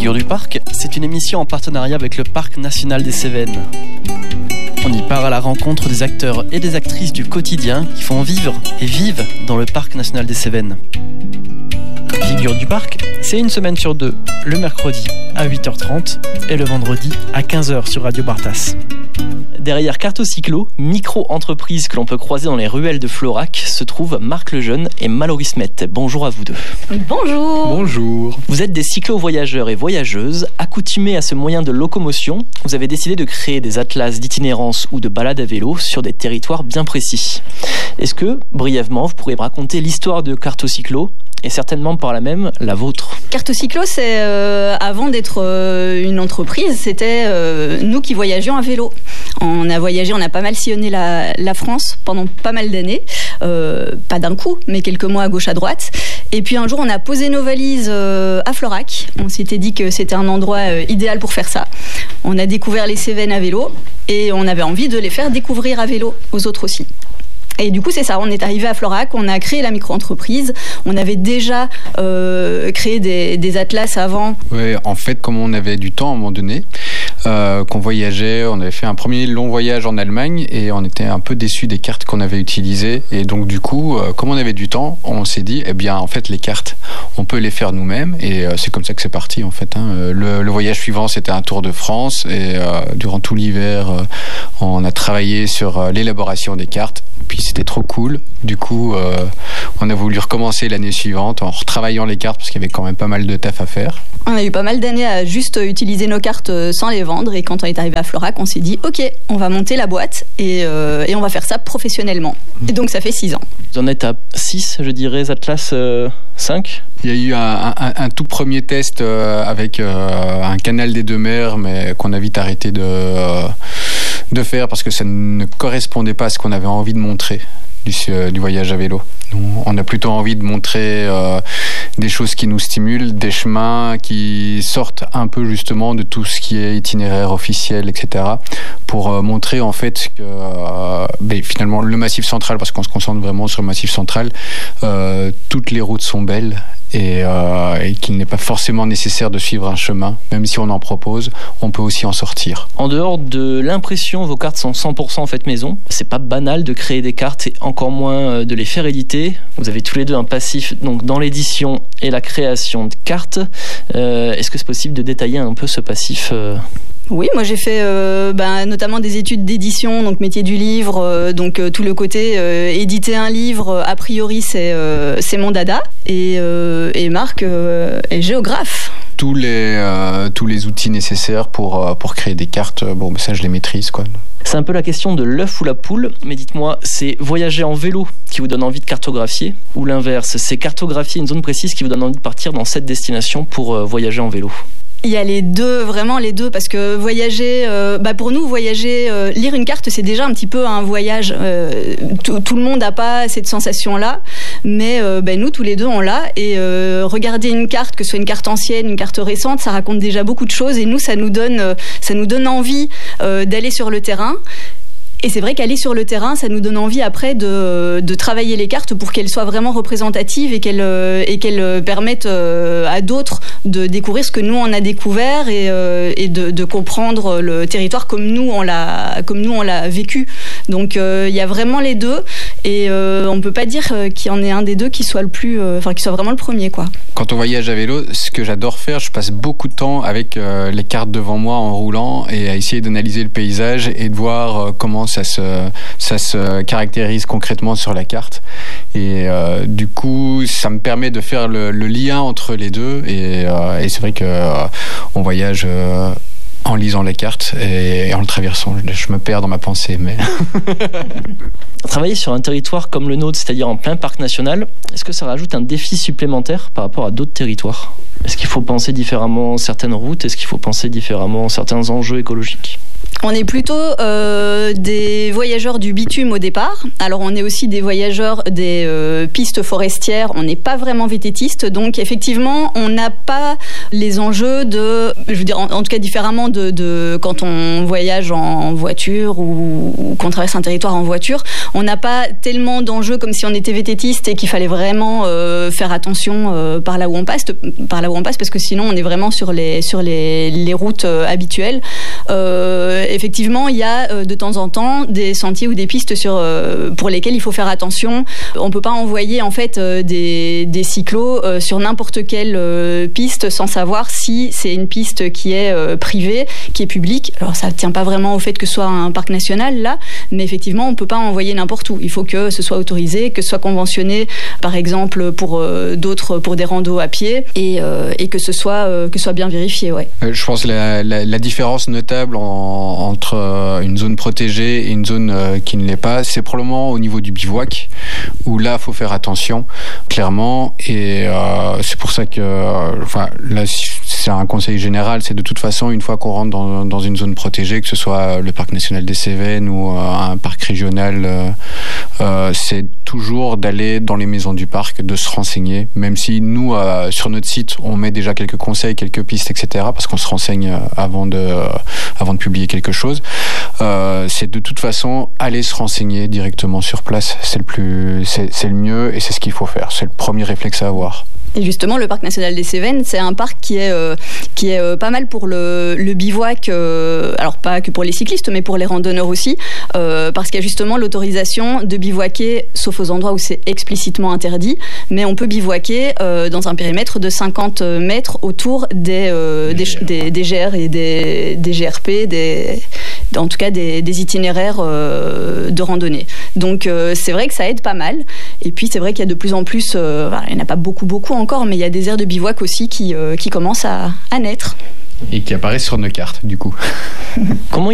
Figure du Parc, c'est une émission en partenariat avec le Parc national des Cévennes. On y part à la rencontre des acteurs et des actrices du quotidien qui font vivre et vivent dans le Parc national des Cévennes. Figure du Parc, c'est une semaine sur deux, le mercredi à 8h30 et le vendredi à 15h sur Radio Bartas. Derrière Cartocyclo, micro-entreprise que l'on peut croiser dans les ruelles de Florac, se trouvent Marc Lejeune et Mallory Smet. Bonjour à vous deux. Bonjour. Bonjour. Vous êtes des cyclo-voyageurs et voyageuses, accoutumés à ce moyen de locomotion. Vous avez décidé de créer des atlas d'itinérance ou de balade à vélo sur des territoires bien précis. Est-ce que, brièvement, vous pourriez me raconter l'histoire de Cartocyclo et certainement par là même la vôtre? Cartocyclo, c'est avant d'être une entreprise, c'était nous qui voyagions à vélo. On a pas mal sillonné la France pendant pas mal d'années, pas d'un coup, mais quelques mois à gauche à droite. Et puis un jour, on a posé nos valises à Florac. On s'était dit que c'était un endroit idéal pour faire ça. On a découvert les Cévennes à vélo et on avait envie de les faire découvrir à vélo aux autres aussi. Et du coup, c'est ça, on est arrivé à Florac, on a créé la micro-entreprise, on avait déjà créé des atlas avant. Oui, en fait, comme on avait du temps à un moment donné, qu'on voyageait, on avait fait un premier long voyage en Allemagne et on était un peu déçus des cartes qu'on avait utilisées. Et donc du coup, comme on avait du temps, on s'est dit, eh bien en fait les cartes, on peut les faire nous-mêmes. Et c'est comme ça que c'est parti en fait. Le voyage suivant, c'était un tour de France et durant tout l'hiver, on a travaillé sur l'élaboration des cartes. Puis c'était trop cool. Du coup, on a voulu recommencer l'année suivante en retravaillant les cartes parce qu'il y avait quand même pas mal de taf à faire. On a eu pas mal d'années à juste utiliser nos cartes sans les vendre. Et quand on est arrivé à Florac, on s'est dit ok, on va monter la boîte et on va faire ça professionnellement. Et donc ça fait 6 ans. Vous en êtes à 6, je dirais, Atlas 5. Il y a eu un tout premier test avec un canal des deux mers, mais qu'on a vite arrêté de faire parce que ça ne correspondait pas à ce qu'on avait envie de montrer du voyage à vélo. On a plutôt envie de montrer des choses qui nous stimulent, des chemins qui sortent un peu justement de tout ce qui est itinéraire officiel, etc. pour montrer en fait que finalement le Massif central, parce qu'on se concentre vraiment sur le Massif central, toutes les routes sont belles et qu'il n'est pas forcément nécessaire de suivre un chemin. Même si on en propose, on peut aussi en sortir. En dehors de l'impression, vos cartes sont 100% faites maison. C'est pas banal de créer des cartes et encore moins de les faire éditer. Vous avez tous les deux un passif donc dans l'édition et la création de cartes. Est-ce que c'est possible de détailler un peu ce passif Oui, moi j'ai fait notamment des études d'édition, donc métier du livre, donc tout le côté éditer un livre, a priori c'est mon dada. Et Marc est géographe. Tous les outils nécessaires pour créer des cartes, ça je les maîtrise quoi. C'est un peu la question de l'œuf ou la poule, mais dites-moi, c'est voyager en vélo qui vous donne envie de cartographier ou l'inverse, c'est cartographier une zone précise qui vous donne envie de partir dans cette destination pour voyager en vélo? Il y a les deux, vraiment les deux, parce que voyager, pour nous, lire une carte, c'est déjà un petit peu un voyage. Tout le monde n'a pas cette sensation-là, mais nous, tous les deux, on l'a. Et regarder une carte, que ce soit une carte ancienne, une carte récente, ça raconte déjà beaucoup de choses. Et nous, ça nous donne envie d'aller sur le terrain. Et c'est vrai qu'aller sur le terrain, ça nous donne envie après de travailler les cartes pour qu'elles soient vraiment représentatives et qu'elles permettent à d'autres de découvrir ce que nous on a découvert et de comprendre le territoire comme nous on l'a vécu. Donc il y a vraiment les deux et on peut pas dire qu'il y en ait un des deux qui soit qui soit vraiment le premier quoi. Quand on voyage à vélo, ce que j'adore faire, je passe beaucoup de temps avec les cartes devant moi en roulant et à essayer d'analyser le paysage et de voir comment ça se caractérise concrètement sur la carte. Et du coup, ça me permet de faire le lien entre les deux. Et c'est vrai qu'on voyage en lisant les cartes et en le traversant. Je me perds dans ma pensée, mais... Travailler sur un territoire comme le nôtre, c'est-à-dire en plein parc national, est-ce que ça rajoute un défi supplémentaire par rapport à d'autres territoires? Est-ce qu'il faut penser différemment certaines routes? Est-ce qu'il faut penser différemment certains enjeux écologiques? On est plutôt des voyageurs du bitume au départ. Alors on est aussi des voyageurs des pistes forestières. On n'est pas vraiment vététistes, donc effectivement on n'a pas les enjeux en tout cas différemment de quand on voyage en voiture ou qu'on traverse un territoire en voiture. On n'a pas tellement d'enjeux comme si on était vététiste et qu'il fallait vraiment faire attention par là où on passe là où on passe, parce que sinon on est vraiment sur les routes habituelles. Effectivement, il y a de temps en temps des sentiers ou des pistes pour lesquelles il faut faire attention. On peut pas envoyer en fait des cyclos sur n'importe quelle piste sans savoir si c'est une piste qui est privée, qui est publique. Alors ça tient pas vraiment au fait que ce soit un parc national là, mais effectivement on peut pas envoyer n'importe où. Il faut que ce soit autorisé, que ce soit conventionné, par exemple pour des randos à pied, et que ce soit bien vérifié. Ouais. Je pense que la différence notable entre une zone protégée et une zone qui ne l'est pas, c'est probablement au niveau du bivouac, où là, il faut faire attention, clairement, et c'est pour ça que, là, c'est un conseil général, c'est de toute façon, une fois qu'on rentre dans une zone protégée, que ce soit le parc national des Cévennes ou un parc régional, c'est toujours d'aller dans les maisons du parc, de se renseigner, même si nous, sur notre site, on met déjà quelques conseils, quelques pistes, etc., parce qu'on se renseigne avant de publier quelque chose. C'est de toute façon aller se renseigner directement sur place. C'est le mieux et c'est ce qu'il faut faire. C'est le premier réflexe à avoir. Et justement, le parc national des Cévennes, c'est un parc qui est pas mal pour le bivouac, alors pas que pour les cyclistes, mais pour les randonneurs aussi, parce qu'il y a justement l'autorisation de bivouaquer, sauf aux endroits où c'est explicitement interdit, mais on peut bivouaquer dans un périmètre de 50 mètres autour des GR et des GRP, en tout cas des itinéraires de randonnée. Donc c'est vrai que ça aide pas mal. Et puis c'est vrai qu'il y a de plus en plus, il n'y en a pas beaucoup encore, mais il y a des aires de bivouac aussi qui commencent à naître. Et qui apparaissent sur nos cartes, du coup. Comment